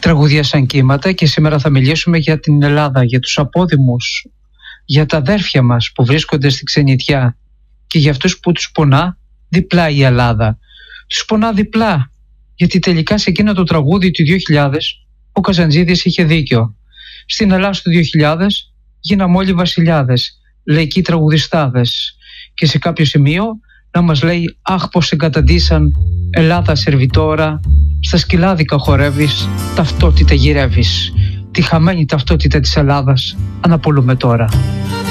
Τραγούδια σαν κύματα, και σήμερα θα μιλήσουμε για την Ελλάδα, για τους απόδημους, για τα αδέρφια μας που βρίσκονται στη ξενιτιά και για αυτούς που τους πονά διπλά η Ελλάδα. Τους πονά διπλά, γιατί τελικά σε εκείνο το τραγούδι του 2000 ο Καζαντζίδης είχε δίκιο. Στην Ελλάδα του 2000 γίναμε όλοι βασιλιάδες, λαϊκοί τραγουδιστάδες, και σε κάποιο σημείο να μας λέει «Αχ, πως εγκαταντήσαν, Ελλάδα σερβιτόρα, στα σκυλάδικα χορεύεις, ταυτότητα γυρεύεις, τη χαμένη ταυτότητα της Ελλάδας αναπολούμε τώρα».